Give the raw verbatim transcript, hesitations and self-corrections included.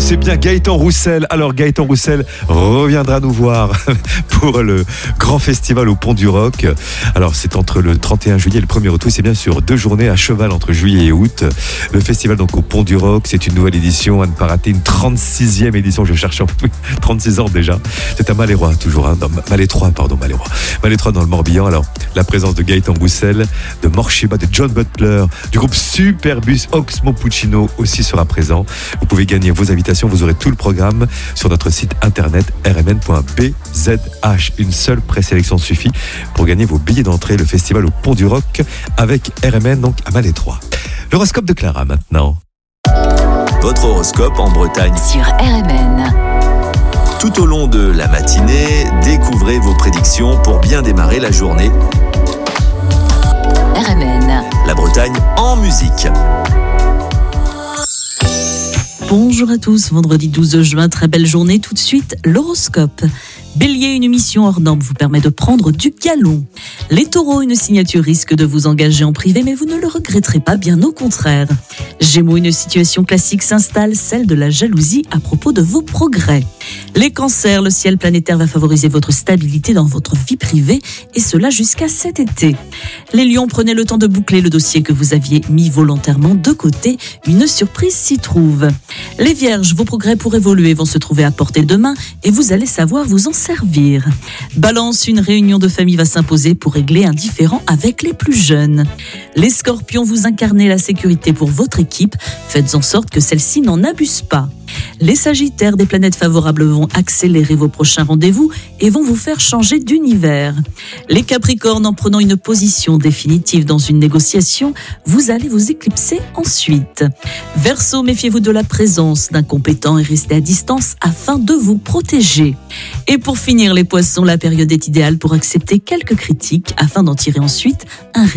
c'est bien Gaëtan Roussel. Alors Gaëtan Roussel reviendra nous voir pour le grand festival au Pont du Roc. Alors c'est entre le trente et un juillet et le premier août. C'est bien sûr deux journées à cheval entre juillet et août. Le festival donc au Pont du Roc, c'est une nouvelle édition à ne pas rater, une trente-sixième édition. Je cherche en trente-six ans déjà. C'est à Malétroit toujours, hein, dans Malétroit, pardon, Malétroit. Malétroit dans le Morbihan. Alors la présence de Gaëtan Roussel, de Morshiba, de John Butler, du groupe Superbus, Oxmo Puccino aussi sera présent. Vous pouvez gagner vos invitations, vous aurez tout le programme sur notre site internet r m n point b z h. Une seule présélection suffit pour gagner vos billets d'entrée. Le festival au Pont du Roc avec R M N, donc à Malétroit. L'horoscope de Clara maintenant. Votre horoscope en Bretagne sur R M N. Tout au long de la matinée, découvrez vos prédictions pour bien démarrer la journée. R M N. La Bretagne en musique. Bonjour à tous, vendredi douze juin, très belle journée. Tout de suite, l'horoscope. Bélier, une mission hors norme vous permet de prendre du galon. Les taureaux, une signature risque de vous engager en privé, mais vous ne le regretterez pas, bien au contraire. Gémeaux, une situation classique s'installe, celle de la jalousie à propos de vos progrès. Les cancers, le ciel planétaire va favoriser votre stabilité dans votre vie privée, et cela jusqu'à cet été. Les lions, prenez le temps de boucler le dossier que vous aviez mis volontairement de côté, une surprise s'y trouve. Les vierges, vos progrès pour évoluer vont se trouver à portée de main, et vous allez savoir vous en servir. Balance, une réunion de famille va s'imposer pour régler un différend avec les plus jeunes. Les scorpions, vous incarnez la sécurité pour votre équipe, faites en sorte que celle-ci n'en abuse pas. Les sagittaires, des planètes favorables vont accélérer vos prochains rendez-vous et vont vous faire changer d'univers. Les capricornes, en prenant une position définitive dans une négociation, vous allez vous éclipser ensuite. Verseau, méfiez-vous de la présence d'incompétents et restez à distance afin de vous protéger. Et pour finir les poissons, la période est idéale pour accepter quelques critiques afin d'en tirer ensuite un